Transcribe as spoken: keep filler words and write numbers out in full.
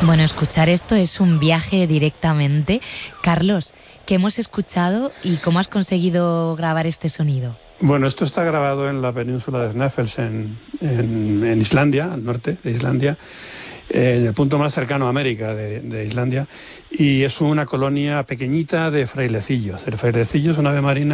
Bueno, escuchar esto es un viaje directamente. Carlos, ¿qué hemos escuchado y cómo has conseguido grabar este sonido? Bueno, esto está grabado en la península de Snæfell, en, en, en Islandia, al norte de Islandia, en el punto más cercano a América de, de Islandia, y es una colonia pequeñita de frailecillos. El frailecillo es una ave marina